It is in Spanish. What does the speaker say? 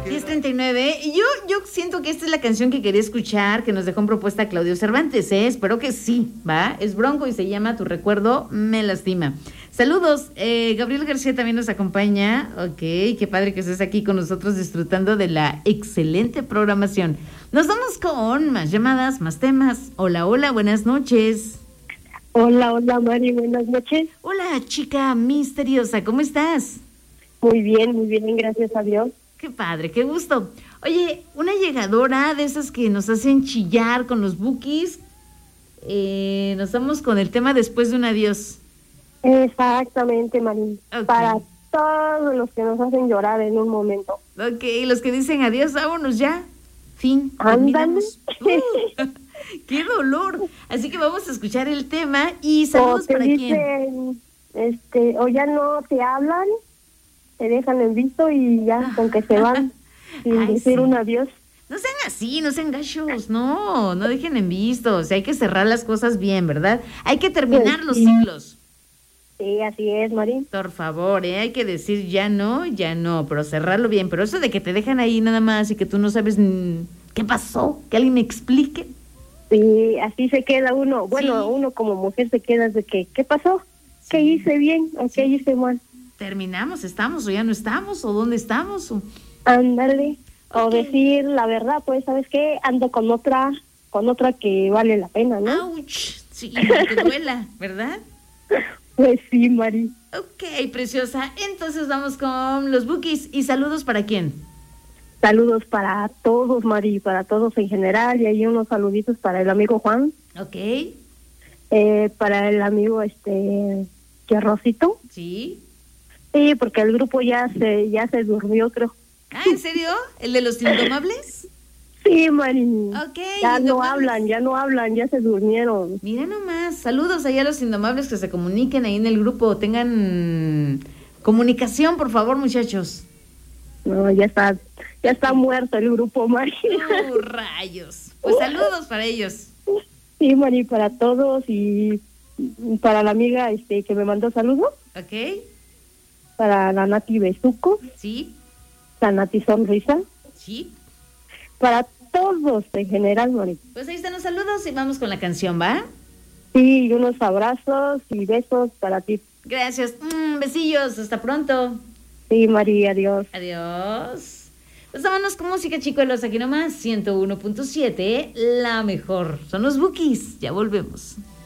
10:39. Y yo siento que esta es la canción que quería escuchar, que nos dejó en propuesta Claudio Cervantes, ¿eh? Espero que sí, ¿va? Es Bronco y se llama Tu recuerdo me lastima. Saludos, Gabriel García también nos acompaña. Ok, qué padre que estés aquí con nosotros disfrutando de la excelente programación. Nos vamos con más llamadas, más temas. Hola, hola, buenas noches. Hola, Mari, buenas noches. Hola, chica misteriosa, ¿cómo estás? Muy bien, gracias a Dios. Qué padre, qué gusto. Oye, una llegadora de esas que nos hacen chillar con los bookies. Nos vamos con el tema después de un adiós. Exactamente, Mari. Okay. Para todos los que nos hacen llorar en un momento. Ok, los que dicen adiós, vámonos ya. Fin. Ándale. ¡Qué dolor! Así que vamos a escuchar el tema y saludos para quién. O ya no te hablan, te dejan en visto y ya con que se van sin decir un adiós. No sean así, no sean gachos, no dejen en visto. O sea, hay que cerrar las cosas bien, ¿verdad? Hay que terminar los ciclos. Sí, así es, Mari. Por favor, hay que decir ya no, pero cerrarlo bien. Pero eso de que te dejan ahí nada más y que tú no sabes qué pasó, que alguien me explique. Sí, así se queda uno. Bueno, sí. Uno como mujer se queda de que, ¿qué pasó? Sí. ¿Qué hice bien o qué hice mal? Terminamos, estamos o ya no estamos, o dónde estamos. Ándale. Okay. O decir la verdad, pues, ¿sabes qué? Ando con otra que vale la pena, ¿no? ¡Auch! Sí, que duela, ¿verdad? Pues sí, Mari. Ok, preciosa. Entonces vamos con los bookies. ¿Y saludos para quién? Saludos para todos, Mari, para todos en general. Y hay unos saluditos para el amigo Juan. Ok. Para el amigo Rosito. Sí. Sí, porque el grupo ya se durmió, creo. Ah, ¿en serio? ¿El de los Indomables? Sí, Mari. Ok. Ya no hablan, ya se durmieron. Mira nomás, saludos allá a los Indomables que se comuniquen ahí en el grupo, tengan comunicación, por favor, muchachos. No, ya está muerto el grupo, Mari. Rayos. Pues saludos para ellos. Sí, Mari, para todos y para la amiga que me mandó saludos. Ok. Para la Nati Besuco. Sí. La Nati Sonrisa. Sí. Para todos en general, Mari. Pues ahí están los saludos y vamos con la canción, ¿va? Sí, y unos abrazos y besos para ti. Gracias. Besillos, hasta pronto. Sí, Mari, adiós. Adiós. Pues vámonos con música, chicuelos, aquí nomás, 101.7, la mejor. Son los bookies, ya volvemos.